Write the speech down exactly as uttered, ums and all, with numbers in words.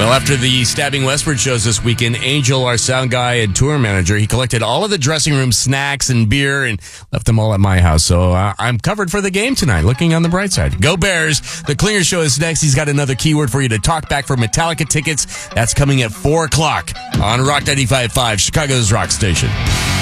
Well, after the Stabbing Westward shows this weekend, Angel, our sound guy and tour manager, he collected all of the dressing room snacks and beer and left them all at my house. So uh, I'm covered for the game tonight, looking on the bright side. Go Bears. The Klinger Show is next. He's got another keyword for you to talk back for Metallica tickets. That's coming at four o'clock on Rock ninety-five point five, Chicago's rock station.